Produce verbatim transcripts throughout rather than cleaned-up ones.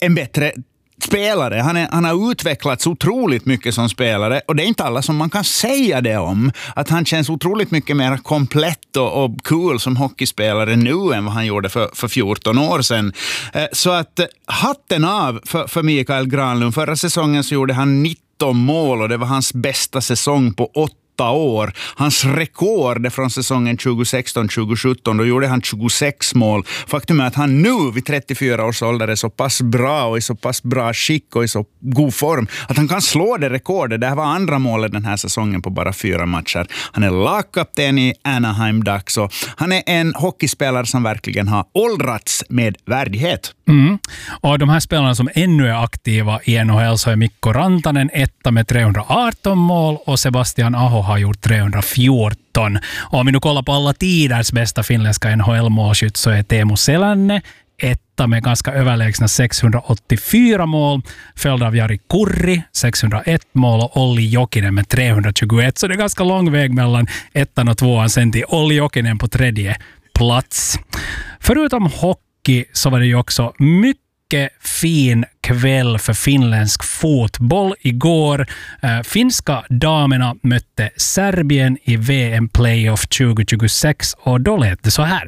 en bättre spelare. Han, är, han har utvecklats otroligt mycket som spelare och det är inte alla som man kan säga det om. Att han känns otroligt mycket mer komplett och, och cool som hockeyspelare nu än vad han gjorde för, för fjorton år sedan. Eh, så att hatten av för, för Mikael Granlund. Förra säsongen så gjorde han nitton mål och det var hans bästa säsong på åtta år. Hans rekord är från säsongen tjugosexton tjugosjutton. Då gjorde han tjugosex mål. Faktum är att han nu vid trettiofyra års ålder är så pass bra och i så pass bra skick och i så god form att han kan slå det rekordet. Det här var andra målet den här säsongen på bara fyra matcher. Han är lagkapten i Anaheim Ducks och han är en hockeyspelare som verkligen har åldrats med värdighet. Mm. Och de här spelarna som ännu är aktiva i N H L så är Mikko Rantanen etta med trehundraarton mål och Sebastian Aho har gjort trehundrafjorton. Och om vi nu kollar på alla tiders bästa finländska N H L-målskytt så är Teemu Selänne etta med ganska överlägsna sexhundraåttiofyra mål, följd av Jari Kurri sexhundraett mål och Olli Jokinen med trehundratjugoett. Så det är ganska lång väg mellan ettan och tvåan sen till Olli Jokinen på tredje plats. Förutom hockey så var det ju också mycket fin kväll för finländsk fotboll igår. Eh, finska damerna mötte Serbien i V M Playoff tjugohundratjugosex och då lät det så här.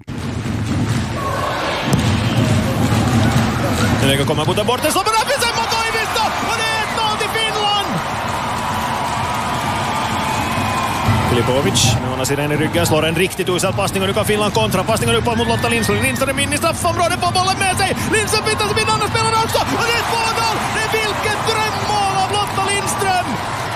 Sen kommer puta bort, slår upp i Semmo Koivisto och det är ett noll till Finland! Filipovic, med hon sidan i ryggen, slår en riktigt usel passning och nu kan Finland kontra. Passningen upp mot Lotta Lindström. Lindström in i straffområdet, får bollen med sig. Lindström pittar sig vid andra spelarna också. Och det är två noll! Det är vilket drömmål av Lotta Lindström!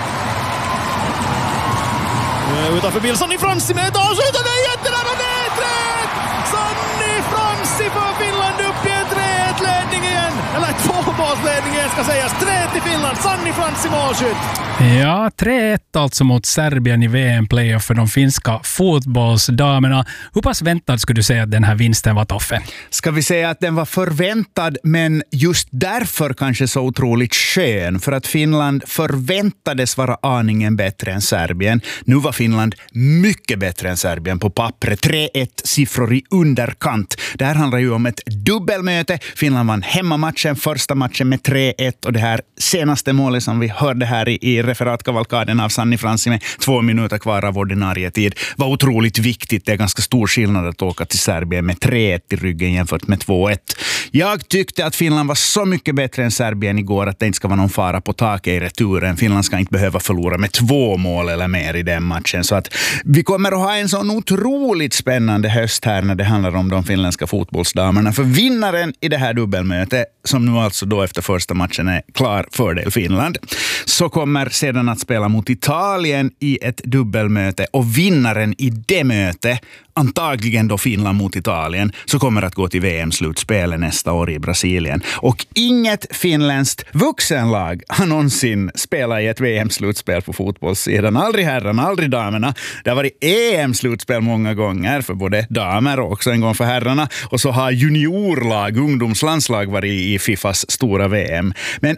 Utanför Wilson i Fransi med ett avslut och det är jättenära och det är tre ett! Sanni Fransi för Finland upp i en tre ett-ledning igen. Eller tvåmålsledning igen ska sägas. tre ett i Finland. Sanni Fransi målskytt. Ja, tre ett alltså mot Serbien i V M-playoff för de finska fotbollsdamerna. Hur pass väntad skulle du säga att den här vinsten var, Toffe? Ska vi säga att den var förväntad, men just därför kanske så otroligt skön. För att Finland förväntades vara aningen bättre än Serbien. Nu var Finland mycket bättre än Serbien på pappret. tre ett-siffror i underkant. Det här handlar ju om ett dubbelmöte. Finland vann hemmamatchen, första matchen med tre ett. Och det här senaste målet som vi hörde här i, i referatkavalkaden av Sanni Fransi med två minuter kvar av ordinarie tid var otroligt viktigt. Det är ganska stor skillnad att åka till Serbien med tre ett i ryggen jämfört med två ett. Jag tyckte att Finland var så mycket bättre än Serbien igår att det inte ska vara någon fara på taket i returen. Finland ska inte behöva förlora med två mål eller mer i den matchen. Så att vi kommer att ha en sån otroligt spännande höst här när det handlar om de finländska fotbollsdamerna. För vinnaren i det här dubbelmötet, som nu alltså då efter första matchen är klar fördel Finland, så kommer sedan att spela mot Italien i ett dubbelmöte och vinnaren i det mötet, antagligen då Finland mot Italien, så kommer att gå till V M-slutspelet nästa år i Brasilien. Och inget finländskt vuxenlag har någonsin spelat i ett V M-slutspel på fotbollssidan. Aldrig herrarna, aldrig damerna. Det har varit E M-slutspel många gånger för både damer och också en gång för herrarna. Och så har juniorlag, ungdomslandslag varit i Fifas stora V M. Men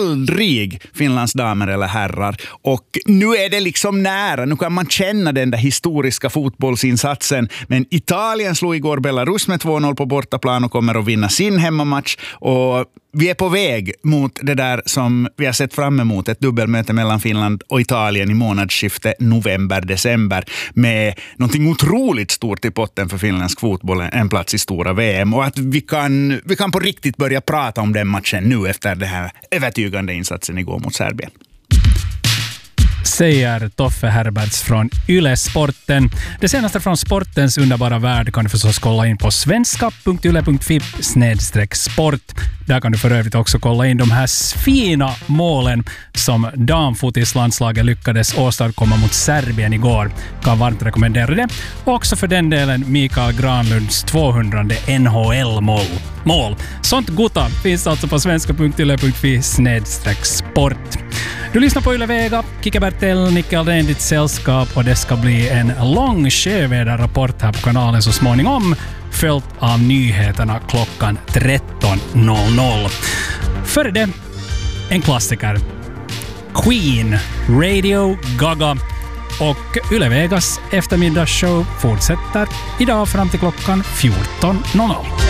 aldrig Finlands damer eller herrar. Och nu är det liksom nära. Nu kan man känna den där historiska fotbollsinsatsen. Men Italien slog igår Belarus med två noll på bortaplan och kommer att vinna sin hemmamatch. Och vi är på väg mot det där som vi har sett fram emot, ett dubbelmöte mellan Finland och Italien i månadsskiftet november-december med någonting otroligt stort i potten för finländsk fotboll, en plats i stora V M. Och att vi kan, vi kan på riktigt börja prata om den matchen nu efter den här övertygande insatsen igår mot Serbien. Säger Toffe Herberts från Yle Sporten. Det senaste från sportens underbara värld kan du förstås kolla in på svenska punkt yle punkt fi snedstreck sport. Där kan du för övrigt också kolla in de här fina målen som damfotislandslaget lyckades åstadkomma mot Serbien igår. Kan varmt rekommendera det. Och också för den delen Mikael Granlunds tvåhundrade N H L-mål. Mål. Sånt gota finns alltså på svenska punkt yle punkt fi snedstreck sport. Du lyssnar på Yle Vega, Kike Bertell, Nicke Aldén, ditt sällskap, och det ska bli en lång sjöväderrapport här på kanalen så småningom, följt av nyheterna klockan tretton noll noll. Före det, en klassiker. Queen, Radio Gaga, och Yle Vegas eftermiddagsshow fortsätter idag fram till klockan fjorton noll noll.